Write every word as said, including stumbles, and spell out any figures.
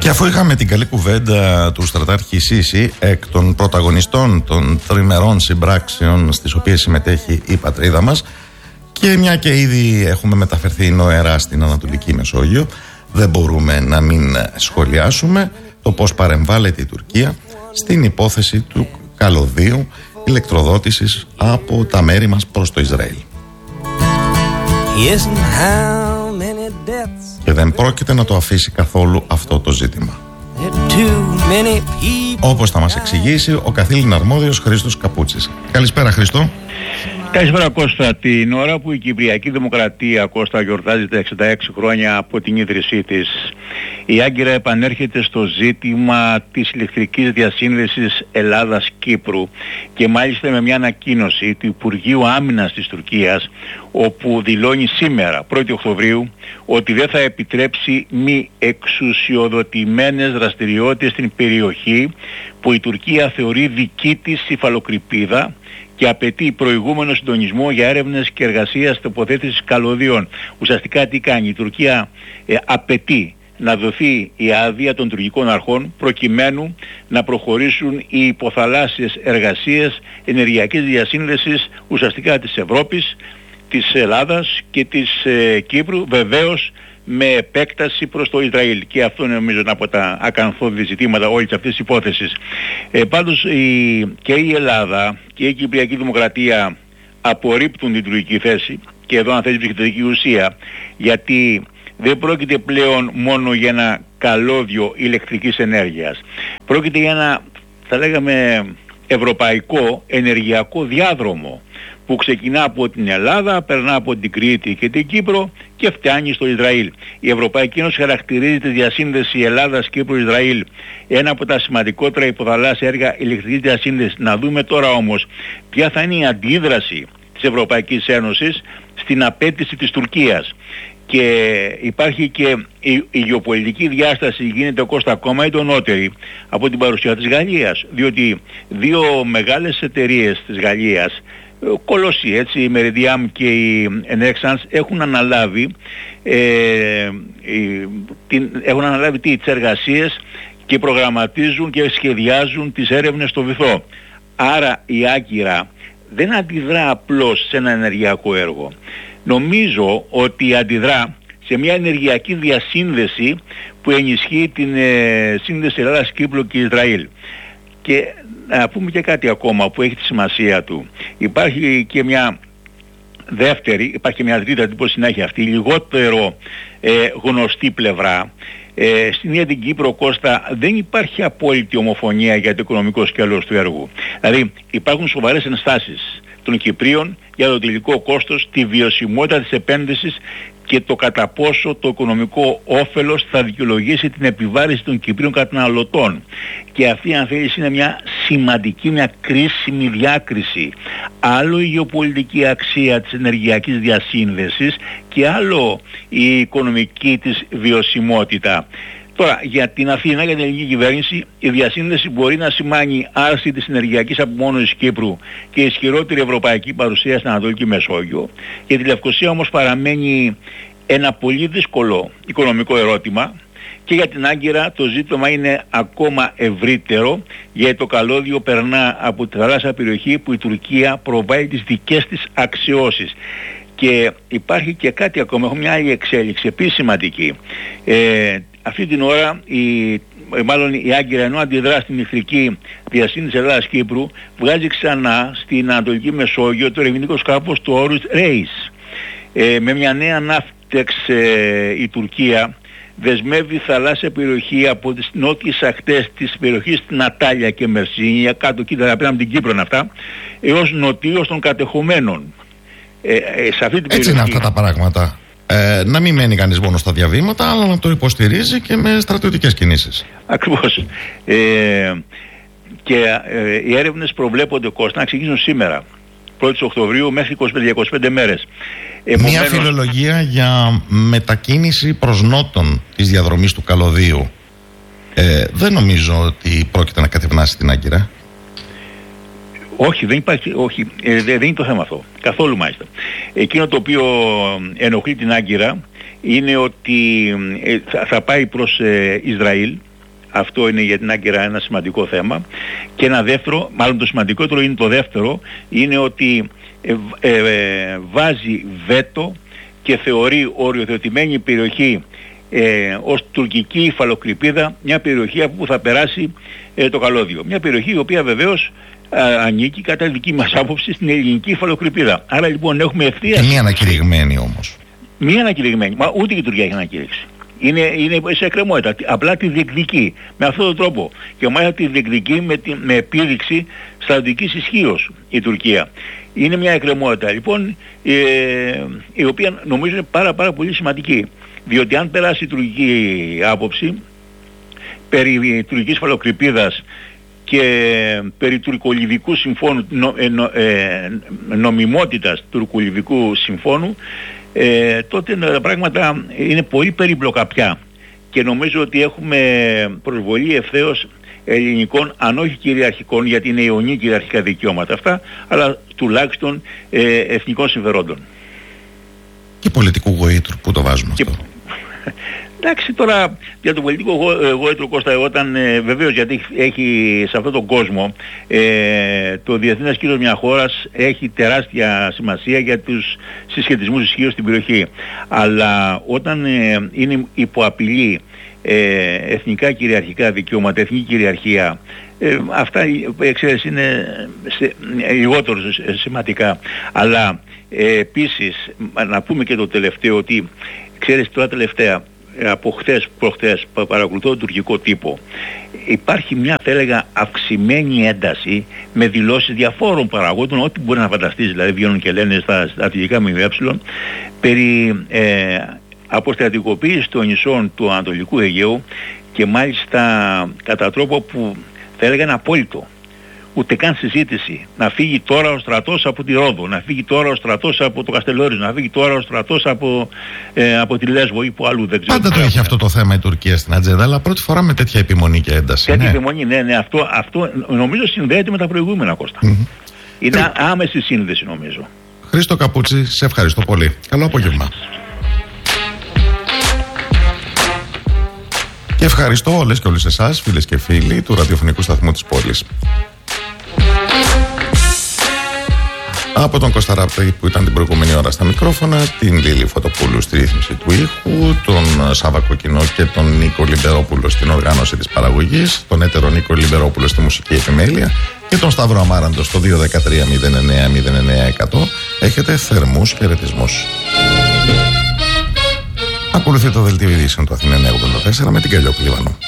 Και αφού είχαμε την καλή κουβέντα του στρατάρχη Σίση εκ των πρωταγωνιστών των τριμερών συμπράξεων στις οποίες συμμετέχει η πατρίδα μας, και μια και ήδη έχουμε μεταφερθεί νοερά στην Ανατολική Μεσόγειο, δεν μπορούμε να μην σχολιάσουμε το πώς παρεμβάλλεται η Τουρκία στην υπόθεση του καλωδίου ηλεκτροδότησης από τα μέρη μας προς το Ισραήλ. Και δεν πρόκειται να το αφήσει καθόλου αυτό το ζήτημα, όπως θα μας εξηγήσει ο καθήλυν αρμόδιος Χρήστος Καπούτσης. Καλησπέρα, Χρήστο. Καλησπέρα, Κώστα. Την ώρα που η Κυπριακή Δημοκρατία, Κώστα, γιορτάζει τα εξήντα έξι χρόνια από την ίδρυσή της, η Άγκυρα επανέρχεται στο ζήτημα της ηλεκτρικής διασύνδεσης Ελλάδας-Κύπρου, και μάλιστα με μια ανακοίνωση του Υπουργείου Άμυνας της Τουρκίας, όπου δηλώνει σήμερα, πρώτη Οκτωβρίου, ότι δεν θα επιτρέψει μη εξουσιοδοτημένες δραστηριότητες στην περιοχή που η Τουρκία θεωρεί δική της υφαλοκρηπίδα και απαιτεί προηγούμενο συντονισμό για έρευνες και εργασίας τοποθέτησης καλωδίων. Ουσιαστικά τι κάνει? Η Τουρκία ε, απαιτεί να δοθεί η άδεια των τουρκικών αρχών προκειμένου να προχωρήσουν οι υποθαλάσσιες εργασίες ενεργειακής διασύνδεσης ουσιαστικά της Ευρώπης, της Ελλάδας και της ε, Κύπρου, βεβαίως με επέκταση προς το Ισραήλ. Και αυτό είναι, νομίζω, ένα από τα ακαθόδη ζητήματα όλης αυτής της υπόθεσης. Ε, πάντως η, και η Ελλάδα και η Κυπριακή Δημοκρατία απορρίπτουν την τουρκική θέση, και εδώ αν θες βρίσκεται δική ουσία, γιατί δεν πρόκειται πλέον μόνο για ένα καλώδιο ηλεκτρικής ενέργειας. Πρόκειται για ένα, θα λέγαμε, ευρωπαϊκό ενεργειακό διάδρομο που ξεκινά από την Ελλάδα, περνά από την Κρήτη και την Κύπρο και φτάνει στο Ισραήλ. Η Ευρωπαϊκή Ένωση χαρακτηρίζει τη διασύνδεση Ελλάδας-Κύπρου-Ισραήλ ένα από τα σημαντικότερα υποθαλάσσια έργα ηλεκτρικής διασύνδεσης. Να δούμε τώρα όμως ποια θα είναι η αντίδραση της Ευρωπαϊκής Ένωσης στην απέτηση της Τουρκίας. Και υπάρχει και η, η γεωπολιτική διάσταση, γίνεται, Κώστα, ακόμα εντονότερη από την παρουσία της Γαλλίας, διότι δύο μεγάλες εταιρείες της Γαλλίας, κολοσσοί, έτσι, η Meridiam και η Nexans, έχουν αναλάβει ε, ε, την, έχουν αναλάβει τις εργασίες και προγραμματίζουν και σχεδιάζουν τις έρευνες στο βυθό. Άρα η Άγκυρα δεν αντιδρά απλώς σε ένα ενεργειακό έργο. Νομίζω ότι αντιδρά σε μια ενεργειακή διασύνδεση που ενισχύει την ε, σύνδεση Ελλάδας, Κύπρου και Ισραήλ. Και να πούμε και κάτι ακόμα που έχει τη σημασία του. Υπάρχει και μια δεύτερη, υπάρχει και μια τρίτη, τύπος συνέχεια αυτή, λιγότερο ε, γνωστή πλευρά. Ε, στην ίδια την Κύπρο, Κώστα, δεν υπάρχει απόλυτη ομοφωνία για το οικονομικό σκέλος του έργου. Δηλαδή υπάρχουν σοβαρές ενστάσεις των Κυπρίων για το τελικό κόστος, τη βιωσιμότητα της επένδυσης και το κατά πόσο το οικονομικό όφελος θα δικαιολογήσει την επιβάρηση των Κυπρίων καταναλωτών. Και αυτή, αν θέλεις, είναι μια σημαντική, μια κρίσιμη διάκριση. Άλλο η γεωπολιτική αξία της ενεργειακής διασύνδεσης και άλλο η οικονομική της βιωσιμότητα. Τώρα, για την Αθήνα, για την ελληνική κυβέρνηση, η διασύνδεση μπορεί να σημάνει άρση της ενεργειακής απομόνωσης Κύπρου και ισχυρότερη ευρωπαϊκή παρουσία στην Ανατολική Μεσόγειο. Για τη Λευκοσία όμως παραμένει ένα πολύ δύσκολο οικονομικό ερώτημα, και για την Άγκυρα το ζήτημα είναι ακόμα ευρύτερο, γιατί το καλώδιο περνά από τη θαλάσσια περιοχή που η Τουρκία προβάλλει τις δικές της αξιώσεις. Και υπάρχει και κάτι ακόμα, έχω μια άλλη εξέλιξη επίσης σημαντική. Ε, αυτή την ώρα η, μάλλον η Άγκυρα, ενώ αντιδρά στην ηλεκτρική διασύνδεση Ελλάδας-Κύπρου, βγάζει ξανά στην Ανατολική Μεσόγειο το ερευνητικό σκάφος του όρους Reis. Ε, με μια νέα ναύτεξ ε, η Τουρκία δεσμεύει θαλάσσια περιοχή από τις νότιες ακτές της περιοχής Νατάλια και Μερσίνια, κάτω κοίτα απέναντι από την Κύπρο είναι αυτά, έως νοτίως των κατεχομένων. Ε, ε, σε αυτή την Έτσι περιοχή είναι αυτά τα πράγματα. Ε, να μην μένει κανείς μόνο στα διαβήματα, αλλά να το υποστηρίζει και με στρατιωτικές κινήσεις. Ακριβώς. Ε, και ε, οι έρευνες προβλέπονται, Κώστα, να ξεκινήσουν σήμερα, πρώτη Οκτωβρίου, μέχρι είκοσι πέντε είκοσι πέντε μέρες. Επομένως, μια φιλολογία για μετακίνηση προς νότον της διαδρομής του καλωδίου. Ε, δεν νομίζω ότι πρόκειται να κατευνάσει την Άγκυρα. Όχι, δεν υπάρχει, όχι, ε, δεν είναι το θέμα αυτό. Καθόλου μάλιστα. Εκείνο το οποίο ενοχλεί την Άγκυρα είναι ότι ε, θα, θα πάει προς ε, Ισραήλ, Αυτό είναι για την Άγκυρα ένα σημαντικό θέμα. Και ένα δεύτερο, μάλλον το σημαντικότερο είναι το δεύτερο, είναι ότι ε, ε, ε, βάζει βέτο και θεωρεί οριοθετημένη περιοχή ε, ως τουρκική υφαλοκρηπίδα, μια περιοχή από που θα περάσει ε, το καλώδιο. Μια περιοχή η οποία βεβαίως α, ανήκει κατά δική μας άποψη στην ελληνική υφαλοκρηπίδα. Άρα λοιπόν έχουμε ευθείας... Και μία ανακηρυγμένη όμως. Μία ανακηρυγμένη, μα ούτε και η Τουρκία έχει ανακηρύξει. Είναι, είναι σε εκκρεμότητα, απλά τη διεκδικεί με αυτόν τον τρόπο και μάλιστα τη διεκδικεί με, τη, με επίδειξη στρατιωτικής ισχύως η Τουρκία. Είναι μια εκκρεμότητα λοιπόν ε, η οποία νομίζω είναι πάρα πάρα πολύ σημαντική, διότι αν περάσει η τουρκική άποψη περί τουρκικής φαλοκρηπίδας και περί τουρκολιβικού συμφώνου, νο, ε, νο, ε, νομιμότητας τουρκολιβικού συμφώνου, Ε, τότε τα πράγματα είναι πολύ περίπλοκα πια και νομίζω ότι έχουμε προσβολή ευθέως ελληνικών, αν όχι κυριαρχικών, γιατί είναι αιωνή κυριαρχικά δικαιώματα αυτά, αλλά τουλάχιστον ε, εθνικών συμφερόντων. Και πολιτικού γοήτρου, πού το βάζουμε και... αυτό? Εντάξει, τώρα για το πολιτικό γόητρο, Κώστα, όταν ε, βεβαίως, γιατί έχει σε αυτόν τον κόσμο ε, το διεθνές κύρος μιας χώρας έχει τεράστια σημασία για τους συσχετισμούς ισχύως στην περιοχή. Αλλά όταν ε, είναι υπό απειλή ε, εθνικά κυριαρχικά δικαιώματα, εθνική κυριαρχία, ε, αυτά ξέρεις είναι σε, ε, λιγότερο σημαντικά. Αλλά ε, επίσης να πούμε και το τελευταίο, ότι ξέρεις τώρα τελευταία από χθες προχθές παρακολουθώ τον τουρκικό τύπο, υπάρχει μια, θα έλεγα, αυξημένη ένταση με δηλώσεις διαφόρων παραγόντων, ό,τι μπορεί να φανταστείς, δηλαδή βγαίνουν και λένε στα στρατηγικά ΜΜΕ περί ε, αποστρατικοποίησης των νησών του Ανατολικού Αιγαίου και μάλιστα κατά τρόπο που θα έλεγα είναι απόλυτο. Ούτε καν συζήτηση. Να φύγει τώρα ο στρατός από τη Ρόδο, να φύγει τώρα ο στρατός από το Καστελόριζο, να φύγει τώρα ο στρατός από, ε, από τη Λέσβο ή που αλλού, δεν ξέρω. Πάντα το έχει αυτό το θέμα η Τουρκία στην ατζέντα, αλλά πρώτη φορά με τέτοια επιμονή και ένταση. Τέτοια ναι. επιμονή, ναι, ναι, αυτό, αυτό νομίζω συνδέεται με τα προηγούμενα, Κώστα. Mm-hmm. Είναι Χρή... άμεση σύνδεση νομίζω. Χρήστο Καπούτσι, σε ευχαριστώ πολύ. Καλό απόγευμα. Και ευχαριστώ όλες και όλους εσάς, φίλες και φίλοι του ραδιοφωνικού σταθμού της πόλης. Από τον Κώστα Ράπτη που ήταν την προηγούμενη ώρα στα μικρόφωνα, την Λίλη Φωτοπούλου στη ρύθμιση του ήχου, τον Σάβα Κοκκινό και τον Νίκο Λιμπερόπουλο στην οργάνωση της παραγωγής, τον έτερο Νίκο Λιμπερόπουλο στη μουσική επιμέλεια και τον Σταύρο Αμάραντο στο δύο ένα τρία μηδέν εννέα μηδέν εννέα εκατό. Έχετε θερμούς χαιρετισμούς. Ακολουθεί το δελτίο ειδήσεων του Αθήνα εννιακόσια ογδόντα τέσσερα με την Καλλιόπη Λίβανο.